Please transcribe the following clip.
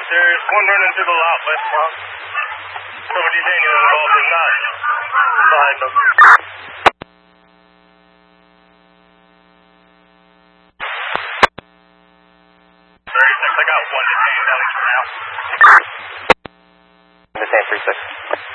There's one running to the lot westbound. Somebody's anyone involved in that. Behind them. I got one detained, Alex, for now. Detained 3-6.